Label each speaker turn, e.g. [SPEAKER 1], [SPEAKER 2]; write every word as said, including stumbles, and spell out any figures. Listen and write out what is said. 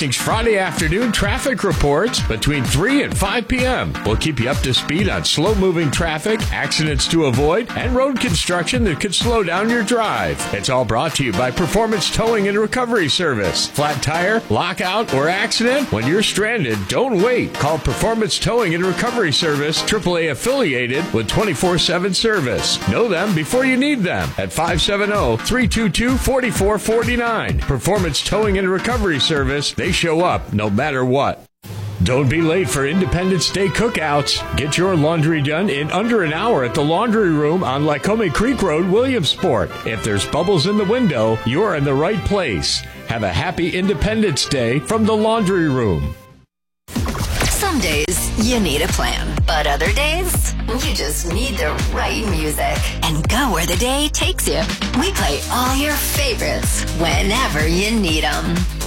[SPEAKER 1] Hastings Friday afternoon traffic reports between three and five p.m. We'll keep you up to speed on slow-moving traffic, accidents to avoid, and road construction that could slow down your drive. It's all brought to you by Performance Towing and Recovery Service. Flat tire, lockout, or accident? When you're stranded, don't wait. Call Performance Towing and Recovery Service, triple A affiliated with twenty-four seven service. Know them before you need them at five seven zero, three two two, four four four nine. Performance Towing and Recovery Service. They show up no matter what. Don't be late for Independence Day cookouts. Get your laundry done in under an hour at the Laundry Room on Lycoming Creek Road, Williamsport. If there's bubbles in the window, you're in the right place. Have a happy Independence Day from the Laundry Room.
[SPEAKER 2] Some days you need a plan, but other days you just need the right music. And go where the day takes you. We play all your favorites whenever you need them.